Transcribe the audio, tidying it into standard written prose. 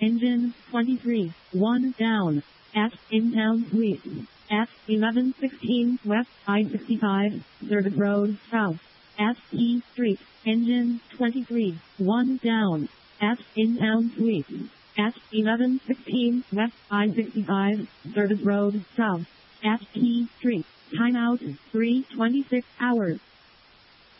Engine 23, 1 down. At in-town suite. At 1116 West I-65, Service Road South. At E Street. Engine 23, 1 down. At in-town suite. At 1116 West I-65, Service Road South. At E Street. Timeout 3:26 hours.